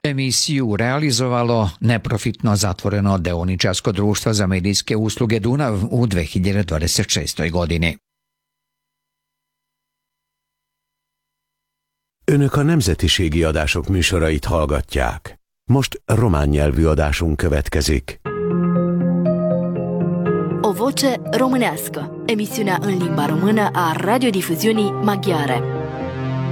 Emisiju realizovalo neprofitno zatvoreno deoničarsko društvo za medijske usluge Dunav u 2026. godini. Önök a nemzetiségi adások műsorait hallgatják. Most román nyelvű adásunk következik. O voce românească, emisiunea în limba română a radiodifuziunii maghiare.